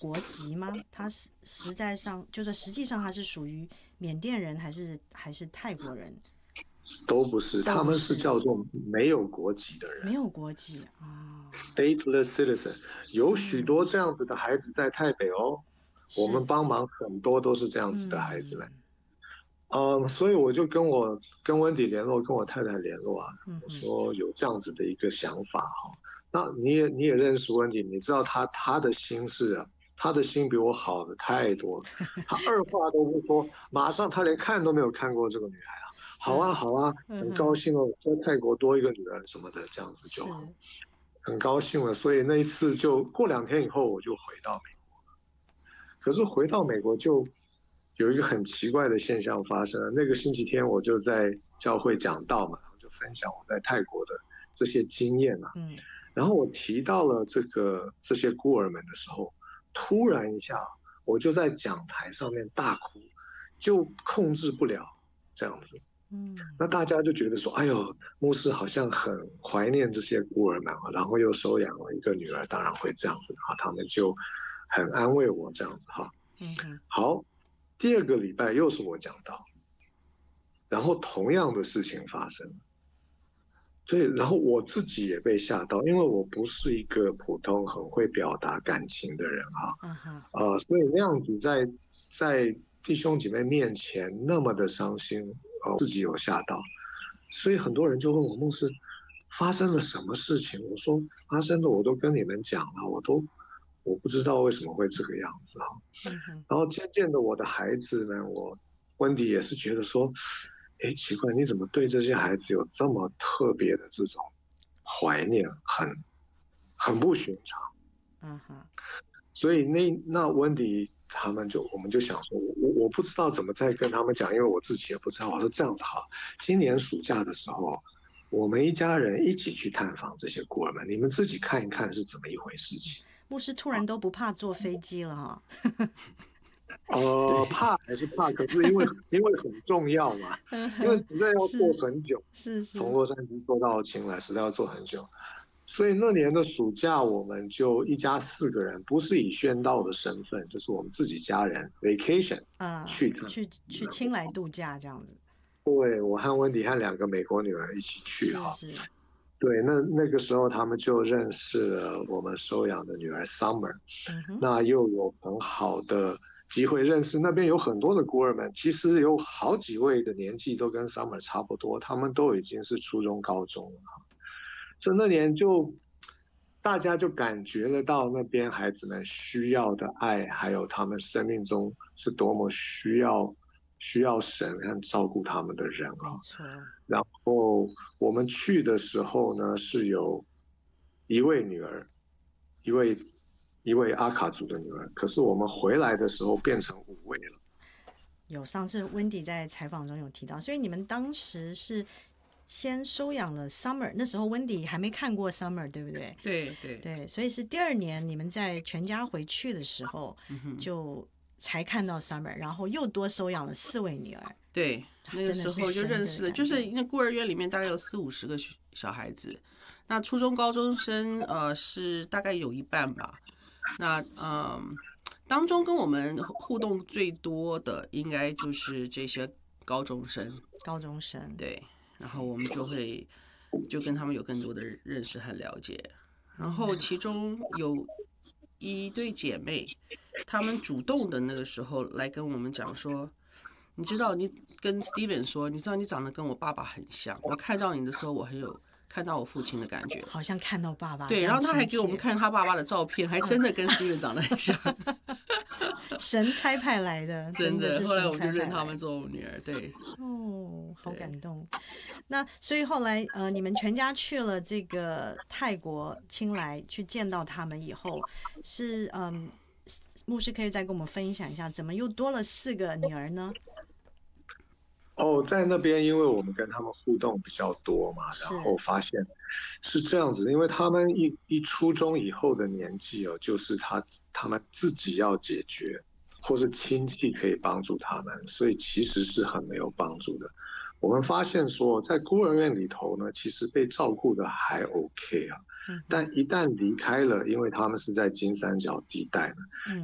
国籍吗？他实在上就是实际上他是属于缅甸人还是泰国人？ 都不是，他们是都不是， 叫做没有国籍的人没有国籍啊。 （stateless citizen）。有许嗯， 多这样子的孩子在台北哦，我们是， 帮忙很多都是这样子的孩子们。 嗯所以我就跟温迪联络，跟我太太联络啊，我嗯哼， 说有这样子的一个想法哈。那你也认识温迪，你知道他的心是啊，他的心比我好的太多了。他二话都不说，马上他连看都没有看过这个女孩啊，好啊好啊，很高嗯哼， 兴哦，在泰国多一个女儿什么的，这样子就好， 是， 很高兴了。所以那一次就过2天以后，我就回到美国。可是回到美国就有一个很奇怪的现象发生了。那个星期天我就在教会讲道嘛，然后就分享我在泰国的这些经验啊。 嗯， 然后我提到了这些孤儿们的时候，突然一下我就在讲台上面大哭，就控制不了这样子。 嗯， 那大家就觉得说，哎呦，牧师好像很怀念这些孤儿们啊，然后又收养了一个女儿，当然会这样子啊，他们就很安慰我这样子哈。 嗯哼， 好，第二个礼拜又是我讲到，然后同样的事情发生了。对，然后我自己也被吓到，因为我不是一个普通很会表达感情的人嗯哼， 所以那样子在弟兄姐妹面前那么的伤心，自己有吓到，所以很多人就问我牧师发生了什么事情，我说发生的我都跟你们讲了，我不知道为什么会这个样子哈。 嗯哼， 然后渐渐的，我的孩子呢，温迪也是觉得说，哎，奇怪，你怎么对这些孩子有这么特别的这种怀念，很不寻常。 嗯哼， 所以那温迪他们我们就想说，我不知道怎么再跟他们讲，因为我自己也不知道。我说这样子好，今年暑假的时候，我们一家人一起去探访这些孤儿们，你们自己看一看是怎么一回事情。 牧师突然都不怕坐飞机了哈。 对， 怕还是怕，可是因为很重要嘛，因为嗯哼， 实在要坐是很久，从是是， 洛杉矶坐到青来，实在要坐很久。所以那年的暑假，我们就一家4个人，不是以宣道的身份，就是我们自己家人 vacation 去探去清莱度假这样子。 对，我和温迪和2个美国女儿一起去哈。 是是， 对，那个时候他们就认识了我们收养的女儿 Summer， 嗯哼， 那又有很好的机会认识那边有很多的孤儿们，其实有好几位的年纪都跟 Summer 差不多，他们都已经是初中、高中了。所以那年大家就感觉得到那边孩子们需要的爱，还有他们生命中是多么需要神和照顾他们的人啊。 没错， 然后我们去的时候呢，是有一位女儿，一位阿卡族的女儿，可是我们回来的时候变成5位了。 有上次温迪在采访中有提到，所以你们当时是先收养了 Summer， 那时候温迪还没看过 Summer， 对不对？ 对对对，所以是第2年你们在全家回去的时候，就才看到 Summer， 然后又多收养了4位女儿。 对，那个时候就认识了，就是那孤儿院里面大概有40-50个小孩子，那初中高中生是大概有一半吧。那当中跟我们互动最多的应该就是这些高中生，对，然后我们就跟他们有更多的认识和了解。然后其中有一对姐妹，她们主动的那个时候来跟我们讲说，你知道，你跟 Steven 说，你知道你长得跟我爸爸很像，我看到你的时候，我很有看到我父亲的感觉， 好像看到爸爸。 对，然后他还给我们看他爸爸的照片，还真的跟 Steven 长得很像。 神差派来的， 真的。 是后来我神差派来的， 们就认他们做我女儿，对。 哦，好感动。那所以后来你们全家去了这个泰国清莱去见到他们以后，是牧师可以再跟我们分享一下，怎么又多了4个女儿呢？ 在那边，因为我们跟他们互动比较多嘛，然后发现是这样子，因为他们一初中以后的年纪就是他们自己要解决，或是亲戚可以帮助他们，所以其实是很没有帮助的。我们发现说，在孤儿院里头呢，其实被照顾的还 OK 啊，但一旦离开了，因为他们是在金三角地带呢，